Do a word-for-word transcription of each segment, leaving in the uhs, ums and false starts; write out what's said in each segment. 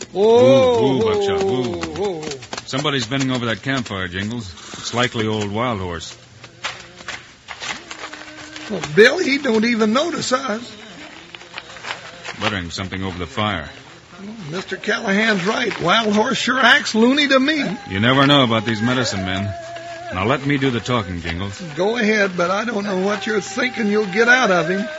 Whoa, Woo, woo, Buckshot, woo. whoa, whoa. Somebody's bending over that campfire, Jingles. It's likely old Wild Horse. Well, Bill, he don't even notice us. Buttering something over the fire. Well, Mister Callahan's right. Wild Horse sure acts loony to me. You never know about these medicine men. Now let me do the talking, Jingles. Go ahead, but I don't know what you're thinking you'll get out of him.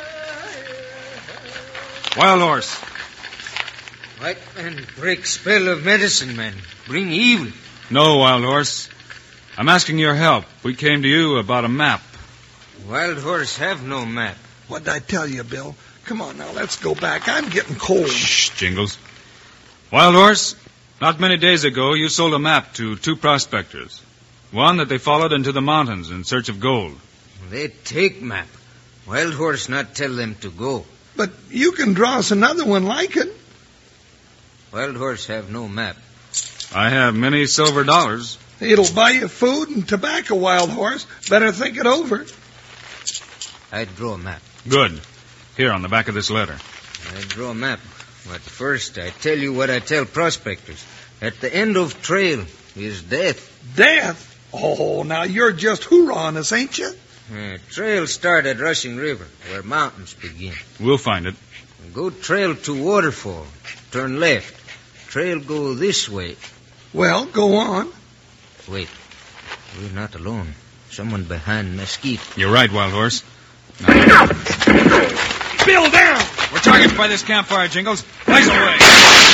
Wild Horse. White man break spell of medicine man. Bring evil. No, Wild Horse. I'm asking your help. We came to you about a map. Wild Horse have no map. What did I tell you, Bill? Come on now, let's go back. I'm getting cold. Shh, Jingles. Wild Horse, not many days ago you sold a map to two prospectors. One that they followed into the mountains in search of gold. They take map. Wild Horse not tell them to go. But you can draw us another one like it. Wild Horse have no map. I have many silver dollars. It'll buy you food and tobacco, Wild Horse. Better think it over. I draw a map. Good. Here on the back of this letter. I draw a map. But first I tell you what I tell prospectors. At the end of trail is death. Death? Oh, now you're just hoorahing us, ain't you? Uh, trail start at Rushing River, where mountains begin. We'll find it. Go trail to waterfall. Turn left. Trail go this way. Well, go on. Wait. We're not alone. Someone behind mesquite. You're right, Wild Horse. Now, Bill, down! we're targeted by this campfire, Jingles. Blaze away.